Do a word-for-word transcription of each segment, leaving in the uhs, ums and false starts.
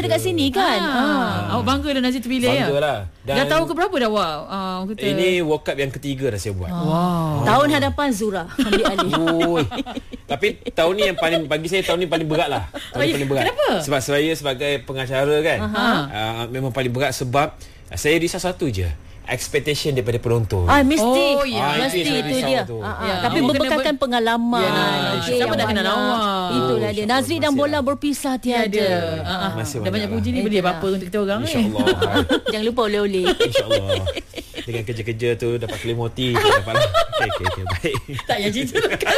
dekat sini kan. Ah. Ah. Awak bangga dah Nazri terpilih ya? Bangga lah. Dan dah tahu ke berapa dah awak? Uh, kata... Ini World Cup yang ketiga dah saya buat. Wow. Oh. Tahun hadapan Zura ambil alih. Ui. Tapi tahun ni yang paling, bagi saya tahun ni paling berat lah. Tahun Oh, ni paling berat. kenapa? Sebab saya sebagai pengacara kan, uh, memang paling berat sebab saya risau satu je, expectation daripada penonton. Ah, mesti. Oh, ya. Mesti Ah, itu itu dia. tu. Ah, ah. Ya, Tapi awak membekalkan kena pengalaman. Ya, Okey, siapa yang dah kenal banyak. awak? Itulah Oh, dia. insyaAllah, Nazri dan masih bola lah. berpisah Tiada. tiada. Ah, Masih dah banyak banyak puji lah. ni beli Itulah. apa untuk kita orang eh. InsyaAllah. Jangan lupa oleh-oleh. InsyaAllah. Dengan kerja-kerja tu dapat kelimoti. Dapat lah. Okay, okay, okay, baik. Tak payah cerita kan.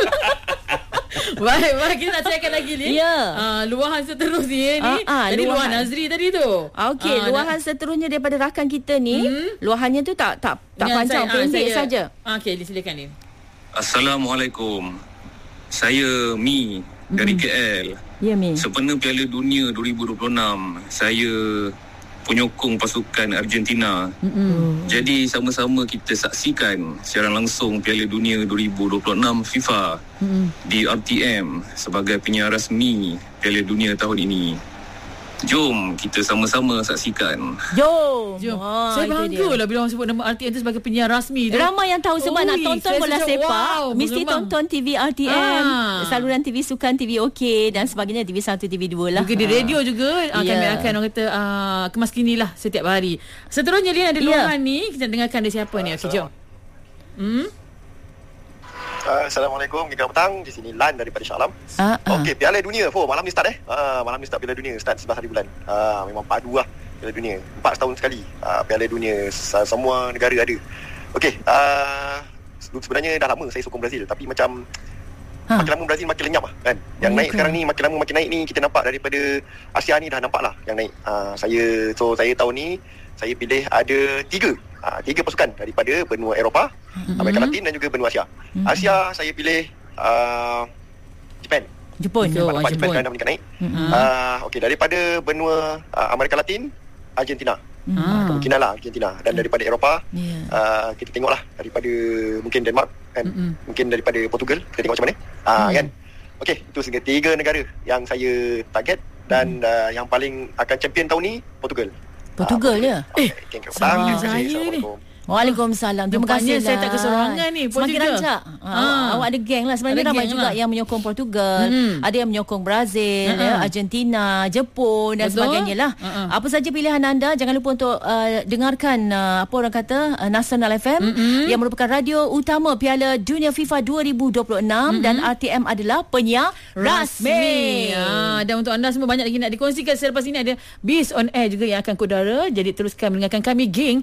Baik, baik, kita nak cakap lagi ni. Ya. Uh, luahan seterusnya ni. Ah, ah, Tadi luahan luahan. Nazri tadi tu. Ah, Okey, Ah, luahan seterusnya daripada rakan kita ni, Hmm. luahannya tu tak tak tak dengan panjang, saya- ah, pendek saya- saja. Ah, okey, silakan ni. Assalamualaikum. Saya Mi dari K L. Ya, Mi. Sempena Piala Dunia dua ribu dua puluh enam, saya penyokong pasukan Argentina. Mm-mm. Jadi sama-sama kita saksikan secara langsung Piala Dunia dua ribu dua puluh enam FIFA Mm-mm. di R T M sebagai penyiar rasmi Piala Dunia tahun ini. Jom kita sama-sama saksikan. Jom. Jom. Ah, Saya itu bangga dia. lah bila orang sebut nama R T M tu sebagai penyiar rasmi tu. Ramai yang tahu sebab Ui, nak tonton saya bola macam, sepak, wow, mesti bergembang. tonton T V R T M, Ah. saluran T V Sukan, T V OK dan sebagainya, T V satu, T V dua lah. Juga di radio juga uh, Ya. kami akan orang kata uh, kemas kini lah setiap hari. Seterusnya Lian ada Ya. luahan ni, kita dengarkan dari siapa ni. Okey, jom. Hmm? Uh, Assalamualaikum, selamat petang. Di sini Lan daripada Shah Alam. Ah, ah. Okey, Piala Dunia. Oh, malam ni start eh. Uh, malam ni start Piala Dunia. Start sebelas hari bulan. Uh, memang padu lah Piala Dunia. Empat setahun sekali. Uh, Piala Dunia. S- semua negara ada. Okey. Uh, sebenarnya dah lama saya sokong Brazil. Tapi macam Ha. makin lama Brazil makin lenyap lah kan. Yang Oh, naik ke? sekarang ni makin lama makin naik ni kita nampak daripada Asia ni dah nampak lah yang naik. Uh, saya so saya tahun ni saya pilih ada tiga uh, tiga pasukan daripada benua Eropah, Mm-hmm. Amerika Latin dan juga benua Asia. Mhm. Asia saya pilih uh, Japan. Jepun. Betul. Nampak Oh, Japan Jepun. sekarang dah meningkat naik. Mm-mm. Uh, Okey, daripada benua uh, Amerika Latin, Argentina. Mm. Ah. Kemungkinan lah Argentina. Dan daripada Eropah, Ya. uh, kita tengoklah daripada mungkin Denmark kan. Mm-mm. Mungkin daripada Portugal. Kita tengok macam mana. Uh, Mm. kan. Okey, itu tiga, tiga negara yang saya target dan uh, yang paling akan champion tahun ni Portugal. Portugal ya. Eh, okay, sama terima kasih. saya ni. Assalamualaikum. Waalaikumsalam. Terima Nampaknya kasih saya Lan. tak keseorangan ni, Semakin Portugal. rancak. Ha, Ah. awak, awak ada geng lah. Sebenarnya Ada ramai geng juga lah. yang menyokong Portugal. Hmm. Ada yang menyokong Brazil, Ha-ha. ya, Argentina, Jepun dan Betul. sebagainya lah. Ha-ha. Apa saja pilihan anda, jangan lupa untuk uh, dengarkan uh, apa orang kata uh, Nasional F M Mm-mm. yang merupakan radio utama Piala Dunia FIFA dua ribu dua puluh enam dan R T M adalah penyiar rasmi. Ah, dan untuk anda semua banyak lagi nak dikongsikan. Selepas ini ada Biz on Air juga yang akan kudara. Jadi teruskan mendengarkan kami, geng